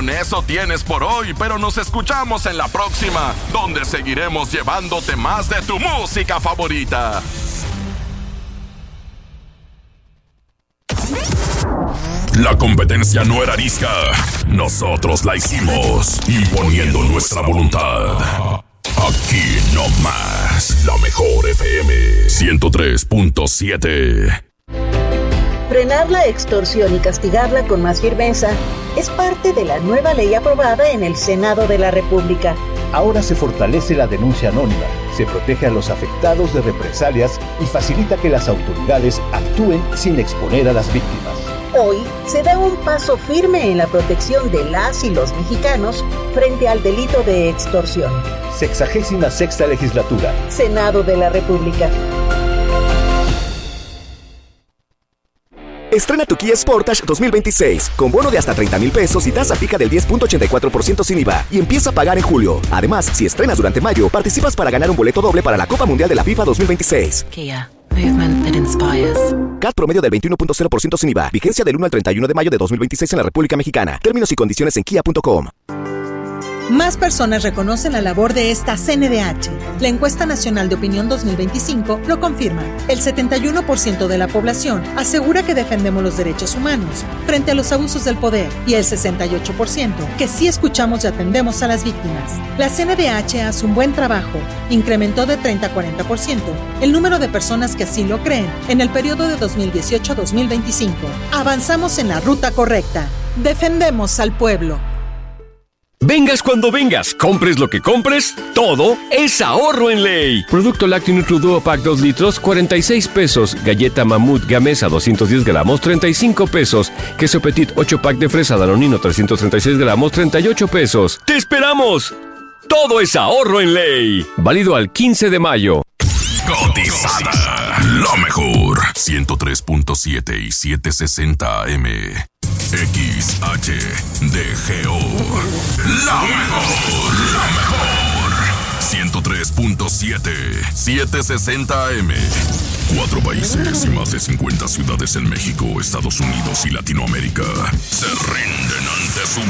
Con eso tienes por hoy, pero nos escuchamos en la próxima, donde seguiremos llevándote más de tu música favorita. La competencia no era arisca, nosotros la hicimos, imponiendo nuestra voluntad. Aquí no más, la mejor FM 103.7. Frenar la extorsión y castigarla con más firmeza es parte de la nueva ley aprobada en el Senado de la República. Ahora se fortalece la denuncia anónima, se protege a los afectados de represalias y facilita que las autoridades actúen sin exponer a las víctimas. Hoy se da un paso firme en la protección de las y los mexicanos frente al delito de extorsión. 66ª Legislatura. Senado de la República. Estrena tu Kia Sportage 2026, con bono de hasta 30,000 pesos y tasa fija del 10.84% sin IVA, y empieza a pagar en julio. Además, si estrenas durante mayo, participas para ganar un boleto doble para la Copa Mundial de la FIFA 2026. Kia, movement that inspires. CAT promedio del 21.0% sin IVA, vigencia del 1 al 31 de mayo de 2026 en la República Mexicana. Términos y condiciones en kia.com. Más personas reconocen la labor de esta CNDH. La Encuesta Nacional de Opinión 2025 lo confirma. El 71% de la población asegura que defendemos los derechos humanos frente a los abusos del poder, y el 68% que sí escuchamos y atendemos a las víctimas. La CNDH hace un buen trabajo. Incrementó de 30 a 40% el número de personas que así lo creen en el periodo de 2018 a 2025. Avanzamos en la ruta correcta. Defendemos al pueblo. Vengas cuando vengas, compres lo que compres, todo es ahorro en ley. Producto lácteo Nutri-Duo Pack 2 litros, 46 pesos. Galleta Mamut Gamesa 210 gramos, 35 pesos. Queso Petit 8 pack de fresa Danonino 336 gramos, 38 pesos. ¡Te esperamos! Todo es ahorro en ley. Válido al 15 de mayo. Cotizada. Lo mejor. 103.7 y 760 AM. XHDGO. La mejor. 103.7, 760 AM. 4 países y más de 50 ciudades en México, Estados Unidos y Latinoamérica se rinden ante su